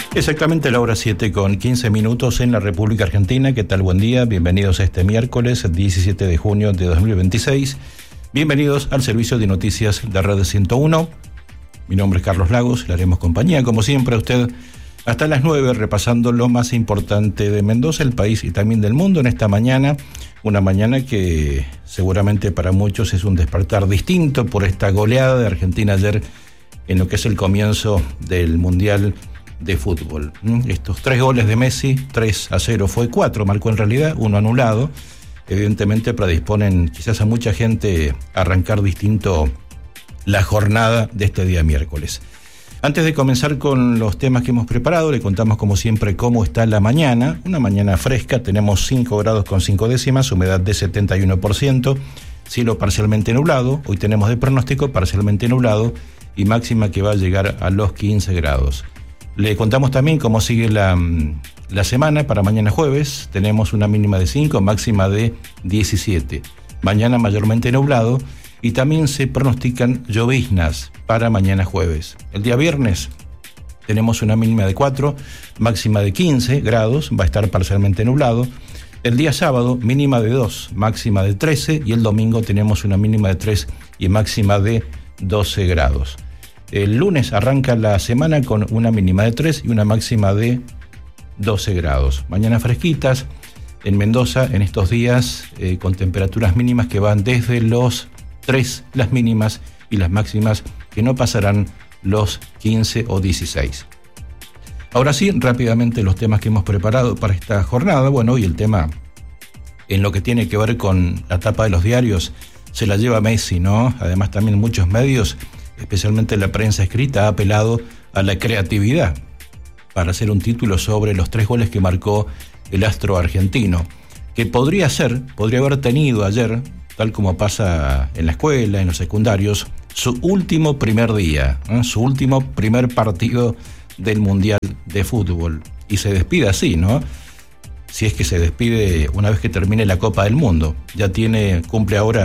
Exactamente la hora 7:15 en la República Argentina. ¿Qué tal? Buen día. Bienvenidos a este miércoles 17 de junio de 2026. Bienvenidos al servicio de noticias de Radio 101. Mi nombre es Carlos Lagos. Le haremos compañía, como siempre, a usted hasta las 9, repasando lo más importante de Mendoza, el país y también del mundo en esta mañana. Una mañana que seguramente para muchos es un despertar distinto por esta goleada de Argentina ayer en lo que es el comienzo del Mundial de Fútbol. Estos 3 goles de Messi, 3-0 fue 4, marcó en realidad, 1 anulado. Evidentemente predisponen quizás a mucha gente a arrancar distinto la jornada de este día miércoles. Antes de comenzar con los temas que hemos preparado, le contamos como siempre cómo está la mañana. Una mañana fresca, tenemos 5 grados con 5 décimas, humedad de 71%, cielo parcialmente nublado. Hoy tenemos de pronóstico parcialmente nublado y máxima que va a llegar a los 15 grados. Le contamos también cómo sigue la semana para mañana jueves. Tenemos una mínima de 5, máxima de 17. Mañana mayormente nublado y también se pronostican lloviznas para mañana jueves. El día viernes tenemos una mínima de 4, máxima de 15 grados, va a estar parcialmente nublado. El día sábado mínima de 2, máxima de 13 y el domingo tenemos una mínima de 3 y máxima de 12 grados. El lunes arranca la semana con una mínima de 3 y una máxima de 12 grados. Mañana fresquitas en Mendoza en estos días con temperaturas mínimas que van desde los 3 las mínimas y las máximas que no pasarán los 15 o 16. Ahora sí, rápidamente los temas que hemos preparado para esta jornada. Bueno, hoy el tema en lo que tiene que ver con la tapa de los diarios se la lleva Messi, ¿no? Además también muchos medios, especialmente la prensa escrita, ha apelado a la creatividad para hacer un título sobre los 3 goles que marcó el astro argentino, que podría haber tenido ayer, tal como pasa en la escuela, en los secundarios, su último primer día, su último primer partido del Mundial de Fútbol. Y se despide así, ¿no? Si es que se despide una vez que termine la Copa del Mundo. Ya cumple ahora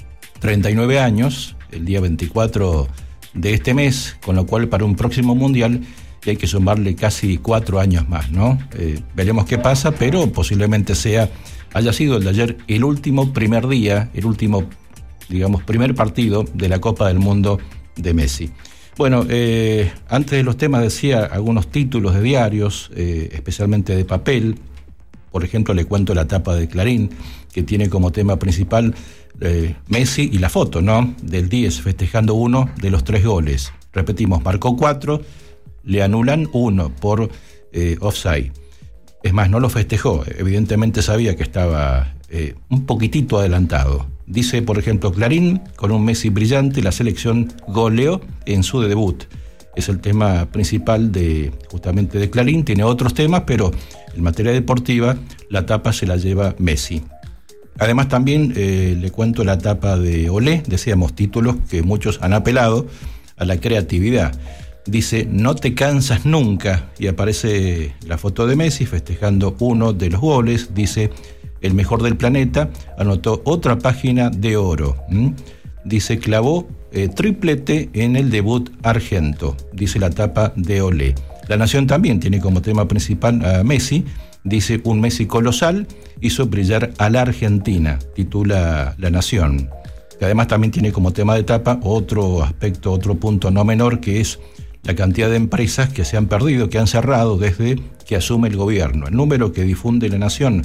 39 años, el día 24 de este mes, con lo cual para un próximo Mundial hay que sumarle casi 4 años más, ¿no? Veremos qué pasa, pero posiblemente haya sido el de ayer el último primer día, el último, primer partido de la Copa del Mundo de Messi. Bueno, antes de los temas decía algunos títulos de diarios, especialmente de papel. Por ejemplo, le cuento la tapa de Clarín, que tiene como tema principal Messi y la foto, ¿no? Del 10 festejando uno de los 3 goles. Repetimos, marcó 4, le anulan 1 por offside. Es más, no lo festejó, evidentemente sabía que estaba un poquitito adelantado. Dice, por ejemplo, Clarín, con un Messi brillante, la selección goleó en su debut. Es el tema principal justamente de Clarín, tiene otros temas, pero en materia deportiva la tapa se la lleva Messi. Además también le cuento la tapa de Olé, decíamos títulos que muchos han apelado a la creatividad. Dice, no te cansas nunca, y aparece la foto de Messi festejando uno de los goles. Dice, el mejor del planeta, anotó otra página de oro. Dice, clavó triplete en el debut argento, dice la tapa de Olé. La Nación también tiene como tema principal a Messi. Dice, un Messi colosal hizo brillar a la Argentina, titula La Nación. Que además también tiene como tema de tapa otro aspecto, otro punto no menor, que es la cantidad de empresas que se han perdido, que han cerrado desde que asume el gobierno. El número que difunde La Nación,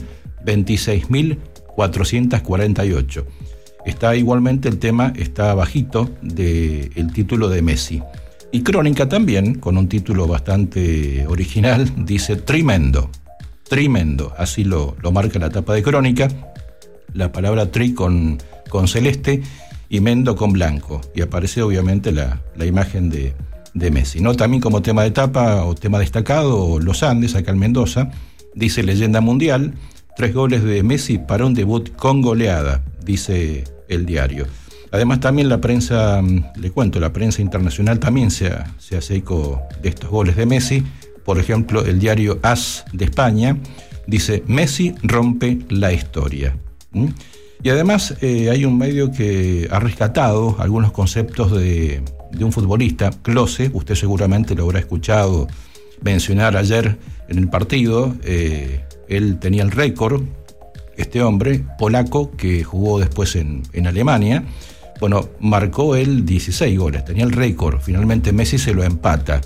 26.448. Está igualmente el tema, está bajito del título de Messi. Y Crónica también, con un título bastante original, dice tremendo, así lo marca la tapa de Crónica, la palabra tri con celeste y mendo con blanco, y aparece obviamente la imagen de Messi, ¿no? También como tema de tapa o tema destacado, Los Andes, acá en Mendoza, dice leyenda mundial, 3 goles de Messi para un debut con goleada, dice el diario. Además también la prensa, le cuento, la prensa internacional también se hace eco de estos goles de Messi. Por ejemplo, el diario AS de España dice, Messi rompe la historia. Y además hay un medio que ha rescatado algunos conceptos de un futbolista, Klose, usted seguramente lo habrá escuchado mencionar ayer en el partido, él tenía el récord, este hombre polaco que jugó después en Alemania, bueno, marcó él 16 goles, tenía el récord, finalmente Messi se lo empata.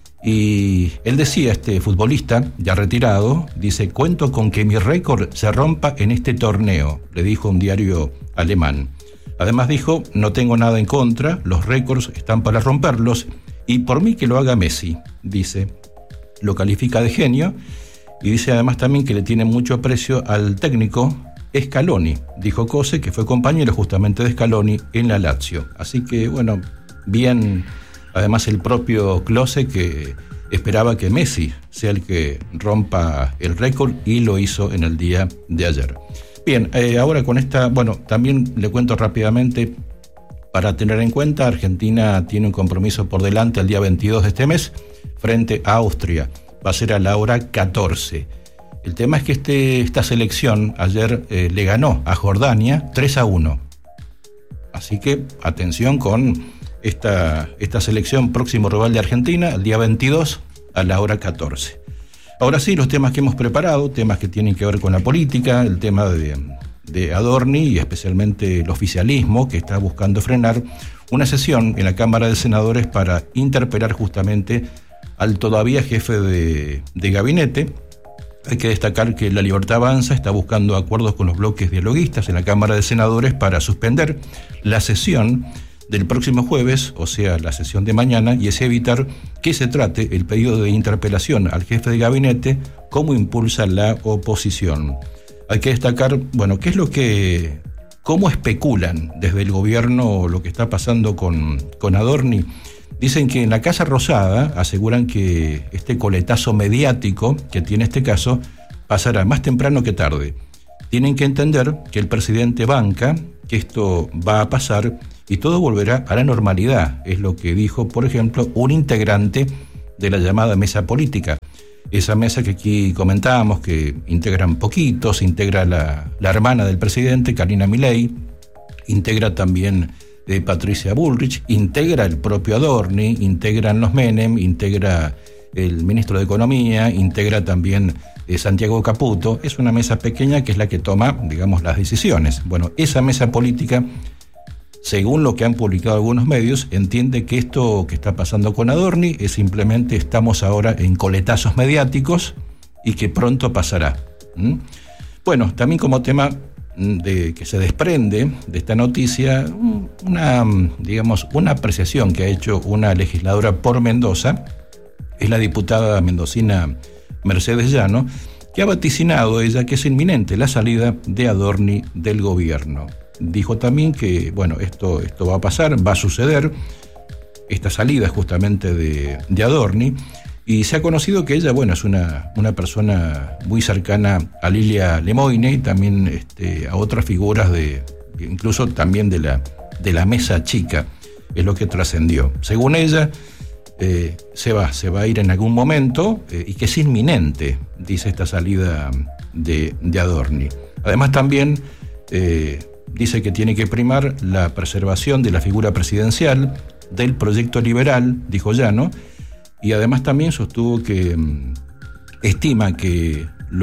Y él decía, este futbolista ya retirado, dice: cuento con que mi récord se rompa en este torneo, le dijo a un diario alemán. Además dijo: no tengo nada en contra, los récords están para romperlos y por mí que lo haga Messi, dice. Lo califica de genio y dice además también que le tiene mucho aprecio al técnico Scaloni, dijo Cose, que fue compañero justamente de Scaloni en la Lazio. Así que bueno, bien. Además el propio Klose, que esperaba que Messi sea el que rompa el récord, y lo hizo en el día de ayer. Bien, ahora con esta, bueno, también le cuento rápidamente, para tener en cuenta, Argentina tiene un compromiso por delante el día 22 de este mes frente a Austria. Va a ser a la hora 14. El tema es que esta selección ayer le ganó a Jordania 3-1. Así que atención con esta selección, próximo rival de Argentina, el día 22 a la hora 14. Ahora sí, los temas que hemos preparado, temas que tienen que ver con la política, el tema de Adorni y especialmente el oficialismo que está buscando frenar una sesión en la Cámara de Senadores para interpelar justamente al todavía jefe de gabinete. Hay que destacar que La Libertad Avanza está buscando acuerdos con los bloques dialoguistas en la Cámara de Senadores para suspender la sesión del próximo jueves, o sea, la sesión de mañana, y es evitar que se trate el pedido de interpelación al jefe de gabinete como impulsa la oposición. Hay que destacar, bueno, cómo especulan desde el gobierno lo que está pasando con Adorni. Dicen que en la Casa Rosada aseguran que este coletazo mediático que tiene este caso pasará más temprano que tarde. Tienen que entender que el presidente banca que esto va a pasar y todo volverá a la normalidad, es lo que dijo, por ejemplo, un integrante de la llamada mesa política. Esa mesa que aquí comentábamos, que integran poquitos, integra la hermana del presidente, Karina Milei, integra también Patricia Bullrich, integra el propio Adorni, integran los Menem, integra el ministro de Economía, integra también Santiago Caputo. Es una mesa pequeña que es la que toma, digamos, las decisiones. Bueno, esa mesa política, según lo que han publicado algunos medios, entiende que esto que está pasando con Adorni es simplemente estamos ahora en coletazos mediáticos y que pronto pasará. Bueno, también como tema que se desprende de esta noticia, una apreciación que ha hecho una legisladora por Mendoza, es la diputada mendocina Mercedes Llano, que ha vaticinado ella que es inminente la salida de Adorni del gobierno. Dijo también que, bueno, esto va a pasar, va a suceder, esta salida justamente de Adorni, y se ha conocido que ella, bueno, es una persona muy cercana a Lilia Lemoine y también a otras figuras incluso también de la mesa chica, es lo que trascendió. Según ella, se va a ir en algún momento y que es inminente, dice, esta salida de Adorni. Además también dice que tiene que primar la preservación de la figura presidencial, del proyecto liberal, dijo Llano, y además también sostuvo que estima que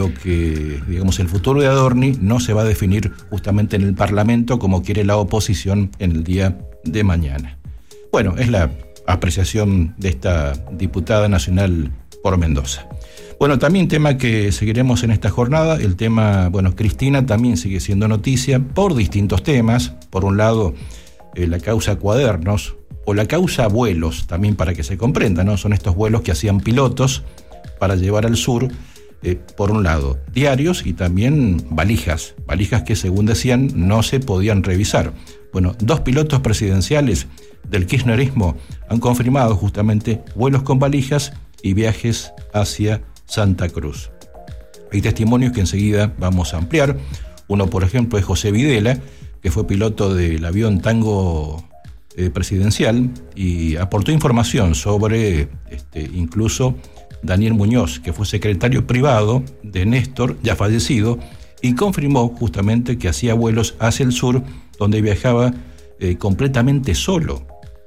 el futuro de Adorni no se va a definir justamente en el Parlamento como quiere la oposición en el día de mañana. Bueno, es la apreciación de esta diputada nacional por Mendoza. Bueno, también tema que seguiremos en esta jornada, el tema, bueno, Cristina también sigue siendo noticia por distintos temas. Por un lado, la causa Cuadernos, o la causa vuelos, también para que se comprenda, ¿no? Son estos vuelos que hacían pilotos para llevar al sur, por un lado, diarios y también valijas que, según decían, no se podían revisar. Bueno, 2 pilotos presidenciales del kirchnerismo han confirmado justamente vuelos con valijas y viajes hacia Santa Cruz. Hay testimonios que enseguida vamos a ampliar. Uno, por ejemplo, es José Videla, que fue piloto del avión Tango presidencial y aportó información sobre incluso Daniel Muñoz, que fue secretario privado de Néstor, ya fallecido, y confirmó justamente que hacía vuelos hacia el sur, donde viajaba completamente solo.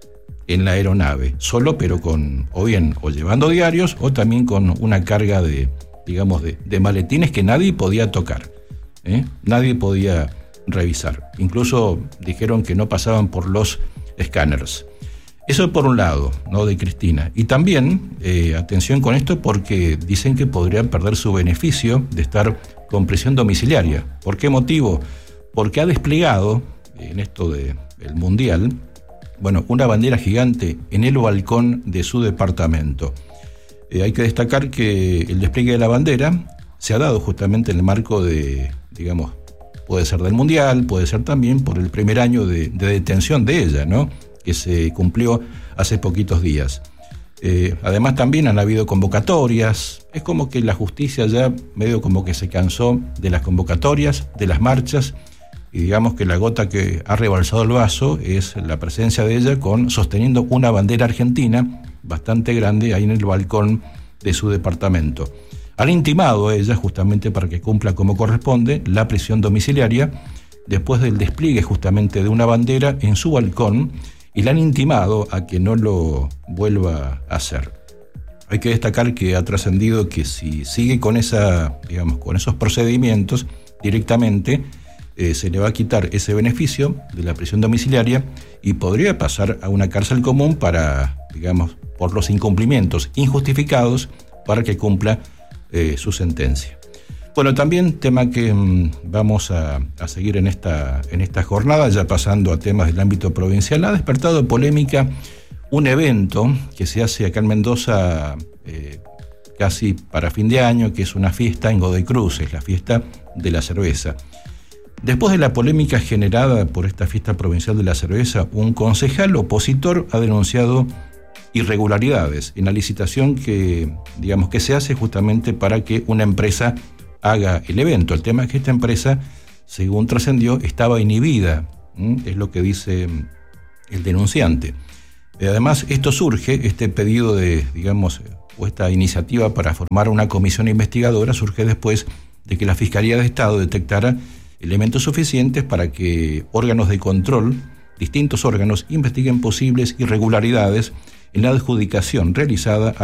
en la aeronave, solo, pero o llevando diarios o también con una carga de maletines que nadie podía tocar, nadie podía revisar. Incluso dijeron que no pasaban por los escáneres. Eso por un lado, ¿no?, de Cristina. Y también, atención con esto, porque dicen que podrían perder su beneficio de estar con prisión domiciliaria. ¿Por qué motivo? Porque ha desplegado, en esto del Mundial, una bandera gigante en el balcón de su departamento. Hay que destacar que el despliegue de la bandera se ha dado justamente en el marco de, puede ser del Mundial, puede ser también por el primer año de detención de ella, ¿no?, que se cumplió hace poquitos días. Además también han habido convocatorias. Es como que la justicia ya medio como que se cansó de las convocatorias, de las marchas, y digamos que la gota que ha rebalsado el vaso es la presencia de ella sosteniendo una bandera argentina bastante grande ahí en el balcón de su departamento. Han intimado a ella justamente para que cumpla como corresponde la prisión domiciliaria después del despliegue justamente de una bandera en su balcón, y le han intimado a que no lo vuelva a hacer. Hay que destacar que ha trascendido que si sigue con con esos procedimientos directamente, se le va a quitar ese beneficio de la prisión domiciliaria y podría pasar a una cárcel común por los incumplimientos injustificados para que cumpla su sentencia. Bueno, también tema que vamos a seguir en esta jornada, ya pasando a temas del ámbito provincial. Ha despertado polémica un evento que se hace acá en Mendoza casi para fin de año, que es una fiesta en Godoy Cruz, es la fiesta de la cerveza. Después de la polémica generada por esta fiesta provincial de la cerveza, un concejal opositor ha denunciado irregularidades en la licitación que se hace justamente para que una empresa haga el evento. El tema es que esta empresa, según trascendió, estaba inhibida, es lo que dice el denunciante. Además, este pedido o esta iniciativa para formar una comisión investigadora surge después de que la Fiscalía de Estado detectara elementos suficientes para que órganos de control, distintos órganos, investiguen posibles irregularidades en la adjudicación realizada